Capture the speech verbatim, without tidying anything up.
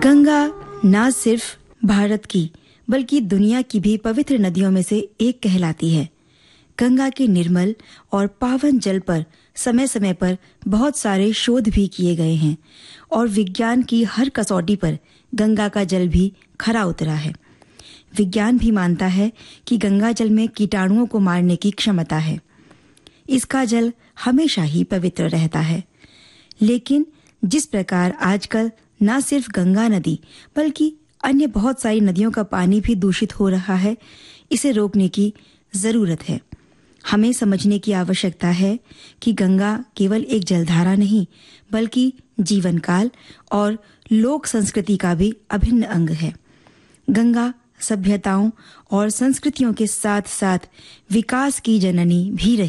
गंगा न सिर्फ भारत की बल्कि दुनिया की भी पवित्र नदियों में से एक कहलाती है। गंगा के निर्मल और पावन जल पर समय समय पर बहुत सारे शोध भी किए गए हैं और विज्ञान की हर कसौटी पर गंगा का जल भी खरा उतरा है। विज्ञान भी मानता है कि गंगा जल में कीटाणुओं को मारने की क्षमता है। इसका जल हमेशा ही पवित्र रहता है। लेकिन जिस प्रकार आजकल न सिर्फ गंगा नदी बल्कि अन्य बहुत सारी नदियों का पानी भी दूषित हो रहा है, इसे रोकने की जरूरत है। हमें समझने की आवश्यकता है कि गंगा केवल एक जलधारा नहीं बल्कि जीवन काल और लोक संस्कृति का भी अभिन्न अंग है। गंगा सभ्यताओं और संस्कृतियों के साथ साथ विकास की जननी भी रही